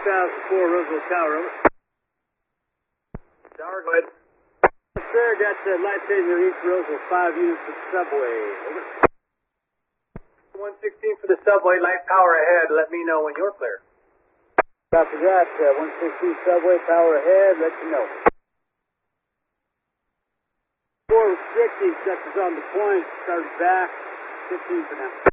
2004 Roosevelt Tower, over. Tower, go ahead. Yes, sir, got light signal East Roosevelt, 5 units for the subway, over. 116 for the subway, light power ahead. Let me know when you're clear. Copy that, 116 subway, power ahead, let you know. 4 restricting, sectors on the point, started back, 15 for now.